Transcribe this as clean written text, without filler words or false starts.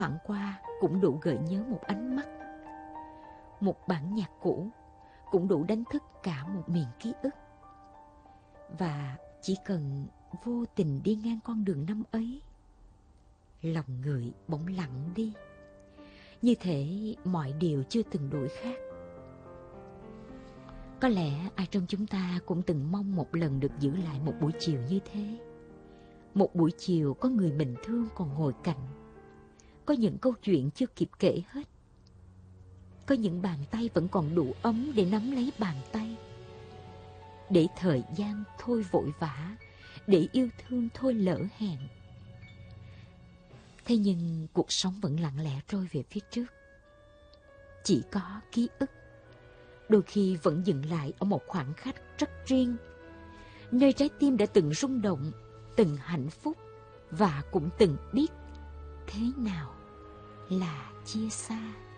thoảng qua cũng đủ gợi nhớ một ánh mắt. Một bản nhạc cũ cũng đủ đánh thức cả một miền ký ức. Và chỉ cần vô tình đi ngang con đường năm ấy, lòng người bỗng lặng đi, như thể mọi điều chưa từng đổi khác. Có lẽ ai trong chúng ta cũng từng mong một lần được giữ lại một buổi chiều như thế. Một buổi chiều có người mình thương còn ngồi cạnh, có những câu chuyện chưa kịp kể hết, có những bàn tay vẫn còn đủ ấm để nắm lấy bàn tay, để thời gian thôi vội vã, để yêu thương thôi lỡ hẹn. Thế nhưng cuộc sống vẫn lặng lẽ trôi về phía trước. Chỉ có ký ức, đôi khi vẫn dừng lại ở một khoảnh khắc rất riêng, nơi trái tim đã từng rung động, từng hạnh phúc và cũng từng biết thế nào là chia xa.